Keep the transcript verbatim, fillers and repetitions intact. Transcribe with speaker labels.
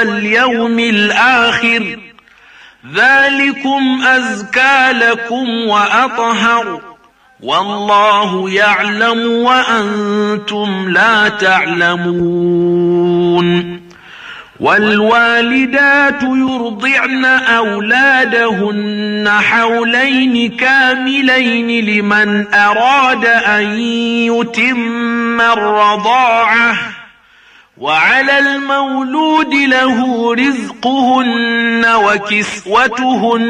Speaker 1: واليوم الآخر ذلكم أزكى لكم وأطهر والله يعلم وأنتم لا تعلمون. والوالدات يرضعن أولادهن حولين كاملين لمن أراد أن يتم الرضاعة وعلى المولود له رزقهن وكسوتهن